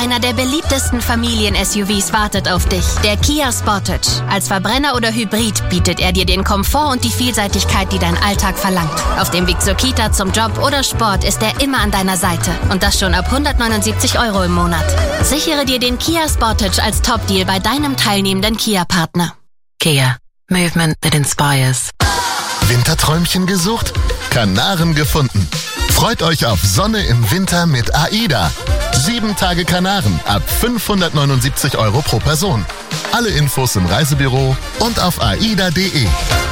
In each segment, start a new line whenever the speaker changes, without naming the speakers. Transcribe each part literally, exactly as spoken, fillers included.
Einer der beliebtesten Familien-S U Vs wartet auf dich. Der Kia Sportage. Als Verbrenner oder Hybrid bietet er dir den Komfort und die Vielseitigkeit, die dein Alltag verlangt. Auf dem Weg zur Kita, zum Job oder Sport ist er immer an deiner Seite. Und das schon ab hundertneunundsiebzig Euro im Monat. Sichere dir den Kia Sportage als Top-Deal bei deinem teilnehmenden Kia-Partner.
Kia. Movement that inspires.
Winterträumchen gesucht? Kanaren gefunden. Freut euch auf Sonne im Winter mit AIDA. Sieben Tage Kanaren ab fünfhundertneunundsiebzig Euro pro Person. Alle Infos im Reisebüro und auf aida punkt de.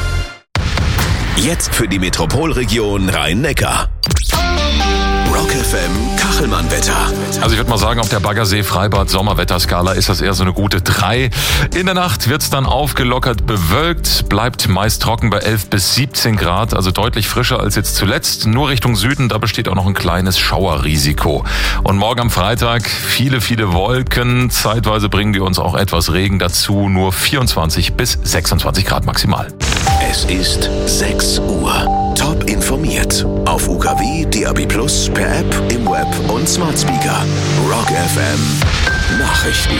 Jetzt für die Metropolregion Rhein-Neckar. Rock F M Kachelmann-Wetter.
Also ich würde mal sagen, auf der Baggersee-Freibad-Sommerwetterskala ist das eher so eine gute drei. In der Nacht wird's dann aufgelockert bewölkt, bleibt meist trocken bei elf bis siebzehn Grad, also deutlich frischer als jetzt zuletzt. Nur Richtung Süden, da besteht auch noch ein kleines Schauerrisiko. Und morgen am Freitag viele, viele Wolken. Zeitweise bringen die uns auch etwas Regen dazu, nur vierundzwanzig bis sechsundzwanzig Grad maximal.
Es ist sechs Uhr. Top informiert. Auf U K W, D A B plus, per App, im Web und Smart Speaker. Rock F M. Nachrichten.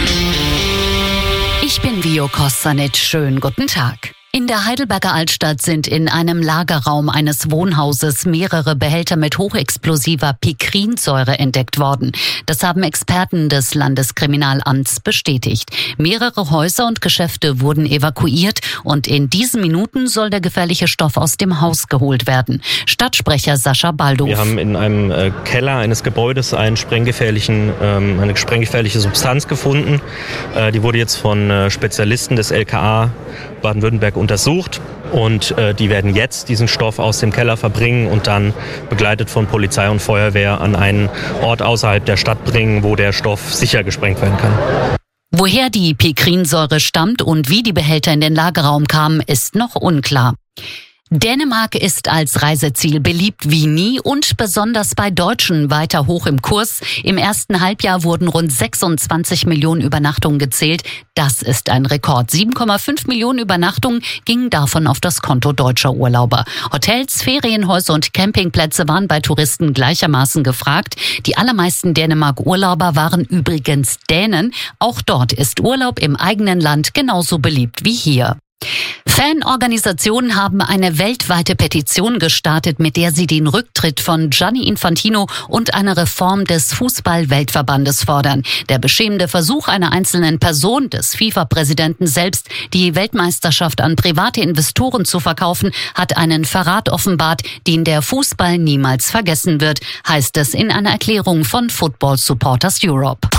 Ich bin Vio Kostanic. Schönen guten Tag. In der Heidelberger Altstadt sind in einem Lagerraum eines Wohnhauses mehrere Behälter mit hochexplosiver Pikrinsäure entdeckt worden. Das haben Experten des Landeskriminalamts bestätigt. Mehrere Häuser und Geschäfte wurden evakuiert und in diesen Minuten soll der gefährliche Stoff aus dem Haus geholt werden. Stadtsprecher Sascha Baldow.
Wir haben in einem äh, Keller eines Gebäudes einen sprenggefährlichen, ähm, eine sprenggefährliche Substanz gefunden. Äh, die wurde jetzt von äh, Spezialisten des L K A Baden-Württemberg untersucht und äh, die werden jetzt diesen Stoff aus dem Keller verbringen und dann begleitet von Polizei und Feuerwehr an einen Ort außerhalb der Stadt bringen, wo der Stoff sicher gesprengt werden kann.
Woher die Pikrinsäure stammt und wie die Behälter in den Lagerraum kamen, ist noch unklar. Dänemark ist als Reiseziel beliebt wie nie und besonders bei Deutschen weiter hoch im Kurs. Im ersten Halbjahr wurden rund sechsundzwanzig Millionen Übernachtungen gezählt. Das ist ein Rekord. sieben Komma fünf Millionen Übernachtungen gingen davon auf das Konto deutscher Urlauber. Hotels, Ferienhäuser und Campingplätze waren bei Touristen gleichermaßen gefragt. Die allermeisten Dänemark-Urlauber waren übrigens Dänen. Auch dort ist Urlaub im eigenen Land genauso beliebt wie hier. Fanorganisationen haben eine weltweite Petition gestartet, mit der sie den Rücktritt von Gianni Infantino und eine Reform des Fußball-Weltverbandes fordern. Der beschämende Versuch einer einzelnen Person, des FIFA-Präsidenten selbst, die Weltmeisterschaft an private Investoren zu verkaufen, hat einen Verrat offenbart, den der Fußball niemals vergessen wird, heißt es in einer Erklärung von Football Supporters Europe.